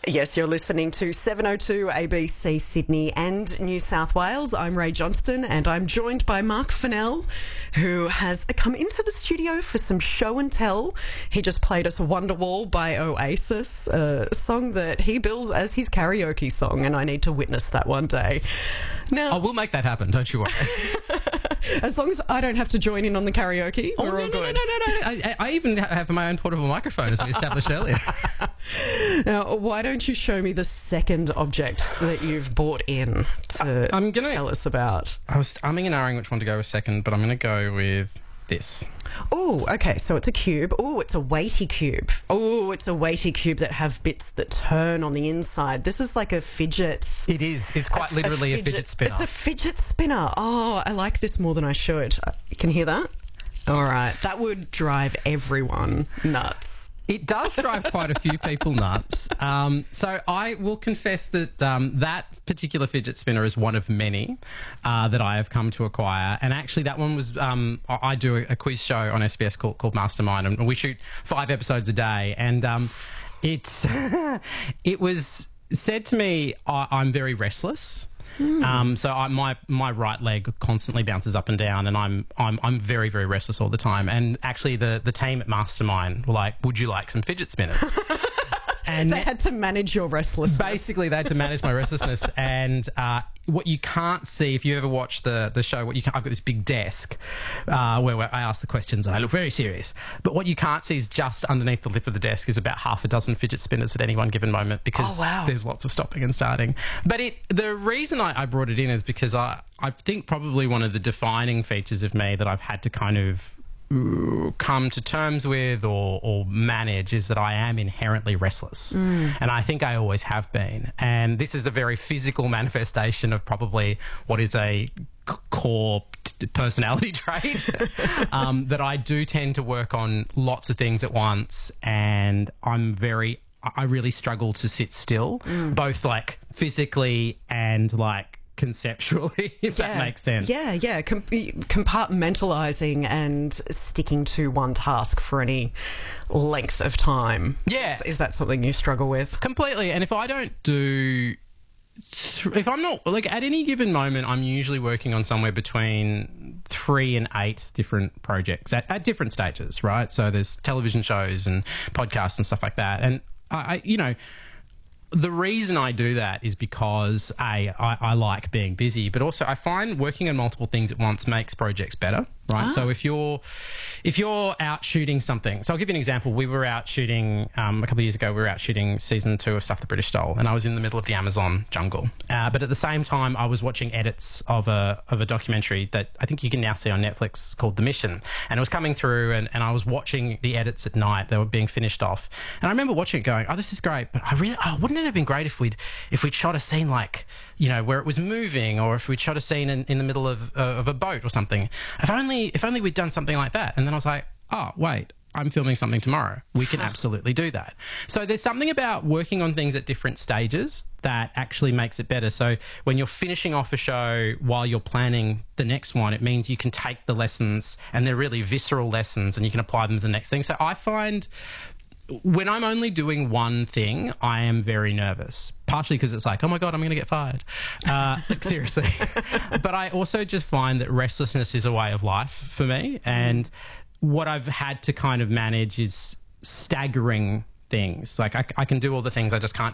Yes, you're listening to 702 ABC Sydney and New South Wales. I'm Ray Johnston and I'm joined by Mark Fennell, who has come into the studio for some show and tell. He just played us Wonderwall by Oasis, a song that he bills as his karaoke song, and I need to witness that one day. Now, I will make that happen, don't you worry. As long as I don't have to join in on the karaoke, we're all good. No. I even have my own portable microphone, as we established earlier. Now, why don't you show me the second object that you've brought in to tell us about? I was umming and ahhing which one to go with second, but I'm going to go with this. Oh, okay, so it's a cube. Oh, it's a weighty cube. Oh, it's a weighty cube that have bits that turn on the inside. This is like a fidget. It is. It's quite literally a fidget spinner. It's a fidget spinner. Oh, I like this more than I should. You can hear that? All right. That would drive everyone nuts. It does drive quite a few people nuts. So I will confess that that particular fidget spinner is one of many that I have come to acquire. And actually that one was, I do a quiz show on SBS called Mastermind, and we shoot 5 episodes a day. And it was said to me, I'm very restless. So my right leg constantly bounces up and down, and I'm very, very restless all the time. And actually, the team at Mastermind were like, "Would you like some fidget spinners?" And they had to manage your restlessness. Basically, they had to manage my restlessness. And what you can't see, if you ever watch the show, I've got this big desk where I ask the questions and I look very serious. But what you can't see is just underneath the lip of the desk is about half a dozen fidget spinners at any one given moment, because there's lots of stopping and starting. But the reason I brought it in is because I think probably one of the defining features of me that I've had to kind of come to terms with or manage is that I am inherently restless, and I think I always have been. And this is a very physical manifestation of probably what is a core personality trait that I do tend to work on lots of things at once, and I really struggle to sit still, both like physically and like conceptually, if that makes sense. Yeah. Compartmentalizing and sticking to one task for any length of time. Yeah. Is that something you struggle with? Completely. And if I don't do... If I'm not... Like, at any given moment, I'm usually working on somewhere between 3 and 8 different projects at different stages, right? So there's television shows and podcasts and stuff like that. And, the reason I do that is because, I like being busy, but also I find working on multiple things at once makes projects better, right? So if you're out shooting something, so I'll give you an example. We were out shooting, a couple of years ago, we were out shooting season 2 of Stuff the British Stole, and I was in the middle of the Amazon jungle. But at the same time, I was watching edits of a documentary that I think you can now see on Netflix called The Mission. And it was coming through, and I was watching the edits at night. They were being finished off. And I remember watching it going, oh, this is great, but wouldn't it have been great if we'd shot a scene like, where it was moving, or if we'd shot a scene in the middle of a boat or something. If only we'd done something like that. And then I was like, oh, wait, I'm filming something tomorrow. We can absolutely do that. So there's something about working on things at different stages that actually makes it better. So when you're finishing off a show while you're planning the next one, it means you can take the lessons, and they're really visceral lessons, and you can apply them to the next thing. So I find when I'm only doing one thing, I am very nervous, partially because it's like, oh my God, I'm going to get fired. Like, seriously. But I also just find that restlessness is a way of life for me. And what I've had to kind of manage is staggering things. Like I can do all the things, I just can't